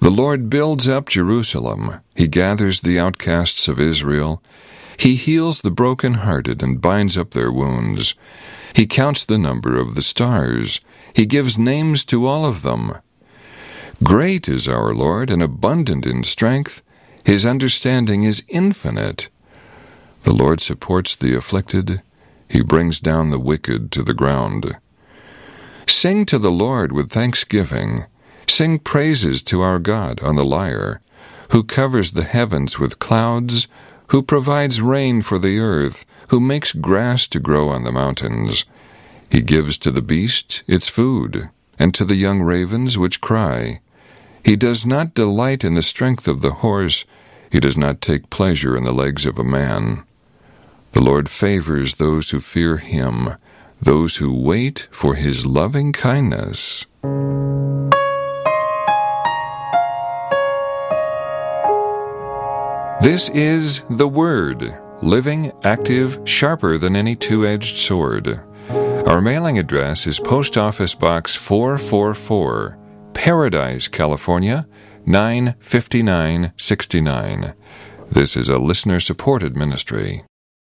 The Lord builds up Jerusalem. He gathers the outcasts of Israel. He heals the broken-hearted and binds up their wounds. He counts the number of the stars. He gives names to all of them. Great is our Lord and abundant in strength. His understanding is infinite. The Lord supports the afflicted. He brings down the wicked to the ground. Sing to the Lord with thanksgiving. Sing praises to our God on the lyre, who covers the heavens with clouds, who provides rain for the earth, who makes grass to grow on the mountains. He gives to the beast its food, and to the young ravens which cry. He does not delight in the strength of the horse. He does not take pleasure in the legs of a man. The Lord favors those who fear him, those who wait for his loving kindness. This is the Word, living, active, sharper than any two-edged sword. Our mailing address is Post Office Box 444, Paradise, California, 95969. This is a listener-supported ministry.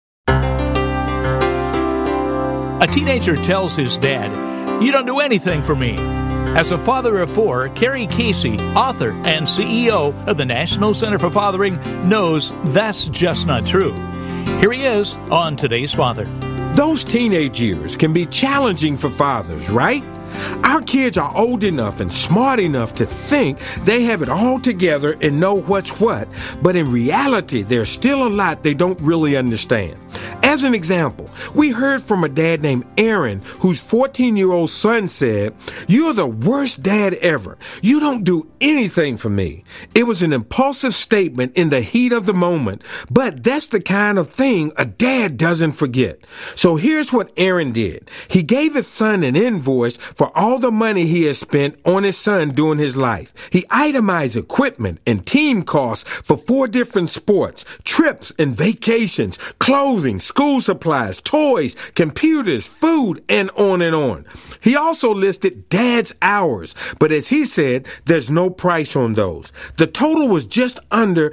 A teenager tells his dad, "You don't do anything for me." As a father of four, Kerry Casey, author and CEO of the National Center for Fathering, knows that's just not true. Here he is on Today's Father. Those teenage years can be challenging for fathers, right? Our kids are old enough and smart enough to think they have it all together and know what's what, but in reality, there's still a lot they don't really understand. As an example, we heard from a dad named Aaron, whose 14-year-old son said, "You're the worst dad ever. You don't do anything for me." It was an impulsive statement in the heat of the moment, but that's the kind of thing a dad doesn't forget. So here's what Aaron did. He gave his son an invoice for all the money he has spent on his son during his life. He itemized equipment and team costs for 4 different sports, trips and vacations, clothing, school supplies, toys, computers, food, and on and on. He also listed dad's hours, but as he said, there's no price on those. The total was just under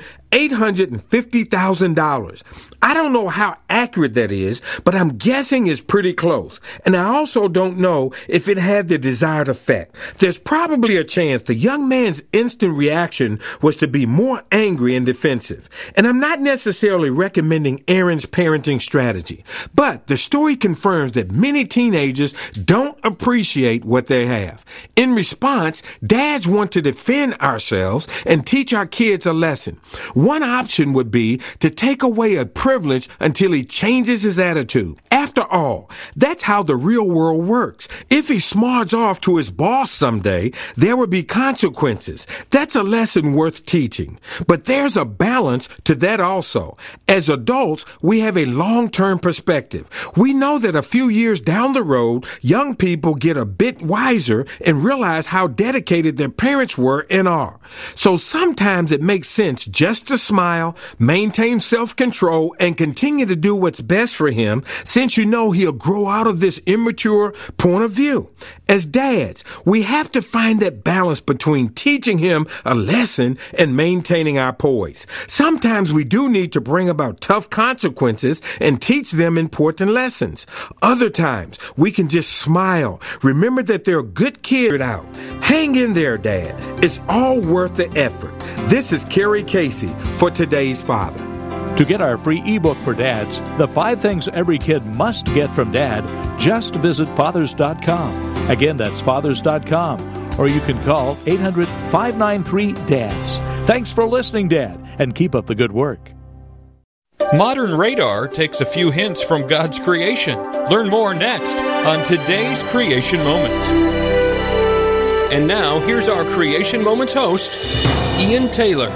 $850,000. I don't know how accurate that is, but I'm guessing it's pretty close. And I also don't know if it had the desired effect. There's probably a chance the young man's instant reaction was to be more angry and defensive. And I'm not necessarily recommending Aaron's parenting strategy, but the story confirms that many teenagers don't appreciate what they have. In response, dads want to defend ourselves and teach our kids a lesson. One option would be to take away a privilege until he changes his attitude. After all, that's how the real world works. If he smarts off to his boss someday, there will be consequences. That's a lesson worth teaching. But there's a balance to that also. As adults, we have a long-term perspective. We know that a few years down the road, young people get a bit wiser and realize how dedicated their parents were and are. So sometimes it makes sense just to smile, maintain self-control, and continue to do what's best for him, since you know he'll grow out of this immature point of view. As dads, we have to find that balance between teaching him a lesson and maintaining our poise. Sometimes we do need to bring about tough consequences and teach them important lessons. Other times, we can just smile. Remember that they're good kids out. Hang in there, Dad. It's all worth the effort. This is Kerry Casey for Today's Father. To get our free ebook for dads, The 5 Things Every Kid Must Get from Dad, just visit fathers.com. Again, that's fathers.com. Or you can call 800-593-DADS. Thanks for listening, Dad, and keep up the good work. Modern radar takes a few hints from God's creation. Learn more next on Today's Creation Moment. And now, here's our Creation Moments host, Ian Taylor.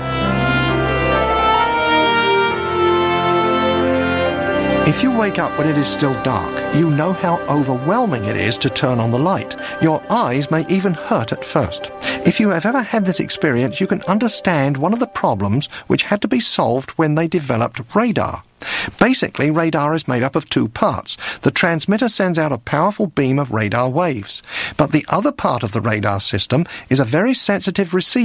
If you wake up when it is still dark, you know how overwhelming it is to turn on the light. Your eyes may even hurt at first. If you have ever had this experience, you can understand one of the problems which had to be solved when they developed radar. Basically, radar is made up of 2 parts. The transmitter sends out a powerful beam of radar waves, but the other part of the radar system is a very sensitive receiver